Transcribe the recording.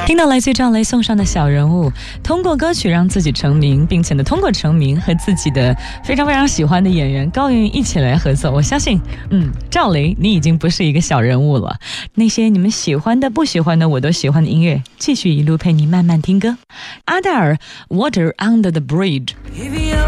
听到来自赵雷送上的小人物，通过歌曲让自己成名，并且呢通过成名和自己的非常非常喜欢的演员高圆圆一起来合作，我相信赵雷你已经不是一个小人物了。那些你们喜欢的不喜欢的我都喜欢的音乐，继续一路陪你慢慢听歌。阿黛尔 Water Under the Bridge。